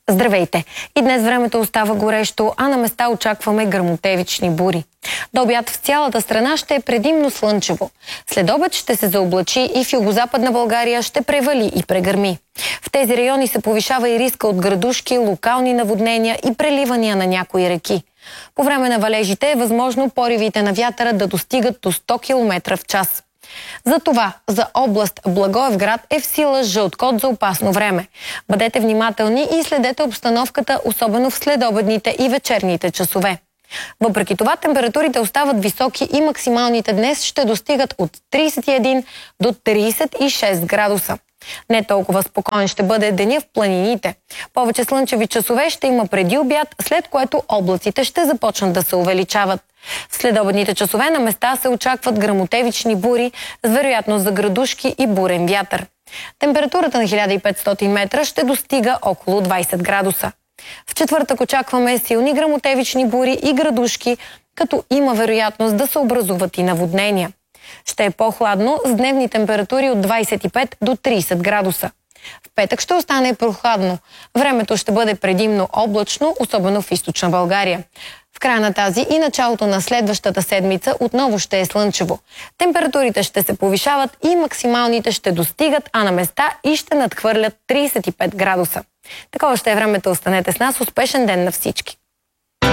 Здравейте! И днес времето остава горещо, а на места очакваме гръмотевични бури. До обяд в цялата страна ще е предимно слънчево. След обед ще се заоблачи и в югозападна България ще превали и прегърми. В тези райони се повишава и риска от градушки, локални наводнения и преливания на някои реки. По време на валежите е възможно поривите на вятъра да достигат до 100 км в час. Затова за област Благоевград е в сила жълт код за опасно време. Бъдете внимателни и следете обстановката, особено в следобедните и вечерните часове. Въпреки това, температурите остават високи и максималните днес ще достигат от 31 до 36 градуса. Не толкова спокоен ще бъде деня в планините. Повече слънчеви часове ще има преди обяд, след което облаците ще започнат да се увеличават. В следобедните часове на места се очакват гръмотевични бури с вероятност за градушки и бурен вятър. Температурата на 1500 метра ще достига около 20 градуса. В четвъртък очакваме силни гръмотевични бури и градушки, като има вероятност да се образуват и наводнения. Ще е по-хладно с дневни температури от 25 до 30 градуса. В петък ще остане прохладно. Времето ще бъде предимно облачно, особено в източна България. В края на тази и началото на следващата седмица отново ще е слънчево. Температурите ще се повишават и максималните ще достигат, а на места и ще надхвърлят 35 градуса. Такова ще е времето. Останете с нас. Успешен ден на всички!